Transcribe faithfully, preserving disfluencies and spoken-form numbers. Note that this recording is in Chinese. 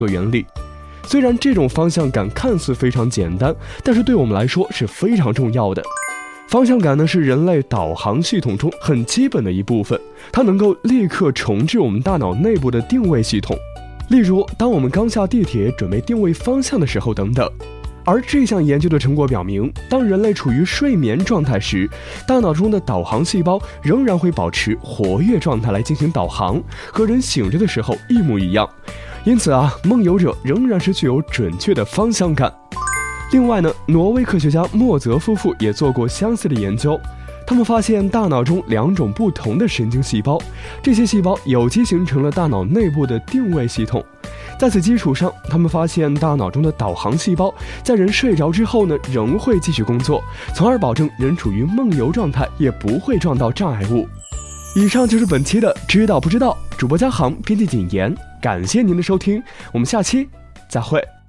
的原理。虽然这种方向感看似非常简单，但是对我们来说是非常重要的。方向感呢是人类导航系统中很基本的一部分，它能够立刻重置我们大脑内部的定位系统，例如当我们刚下地铁准备定位方向的时候等等。而这项研究的成果表明，当人类处于睡眠状态时，大脑中的导航细胞仍然会保持活跃状态来进行导航，和人醒着的时候一模一样。因此啊，梦游者仍然是具有准确的方向感。另外呢，挪威科学家莫泽夫妇也做过相似的研究，他们发现大脑中两种不同的神经细胞，这些细胞有机形成了大脑内部的定位系统。在此基础上，他们发现大脑中的导航细胞在人睡着之后呢，仍会继续工作，从而保证人处于梦游状态也不会撞到障碍物。以上就是本期的知道不知道，主播嘉航，编辑谨言，感谢您的收听，我们下期再会。